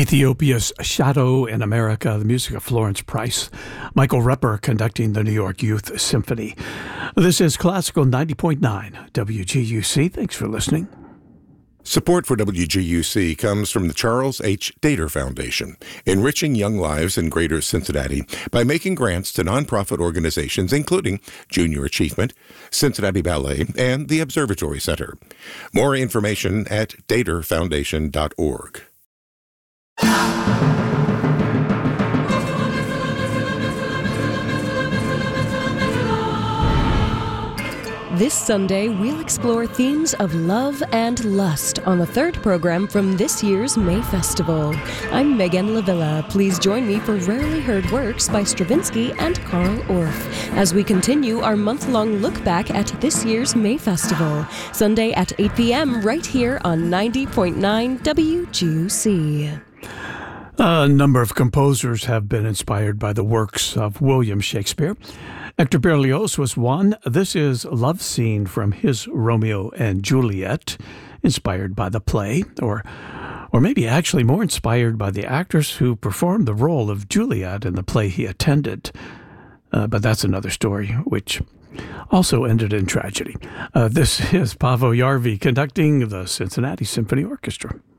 Ethiopia's Shadow in America, the music of Florence Price. Michael Repper conducting the New York Youth Symphony. This is Classical 90.9 WGUC. Thanks for listening. Support for WGUC comes from the Charles H. Dater Foundation, enriching young lives in Greater Cincinnati by making grants to nonprofit organizations including Junior Achievement, Cincinnati Ballet, and the Observatory Center. More information at daterfoundation.org. This Sunday, we'll explore themes of love and lust on the third program from this year's May Festival. I'm Megan Lavilla. Please join me for Rarely Heard Works by Stravinsky and Carl Orff as we continue our month-long look back at this year's May Festival. Sunday at 8 p.m. right here on 90.9 WGUC. A number of composers have been inspired by the works of William Shakespeare. Hector Berlioz was one. This is Love Scene from his Romeo and Juliet, inspired by the play, or maybe actually more inspired by the actors who performed the role of Juliet in the play he attended. But that's another story, which also ended in tragedy. This is Paavo Järvi conducting the Cincinnati Symphony Orchestra.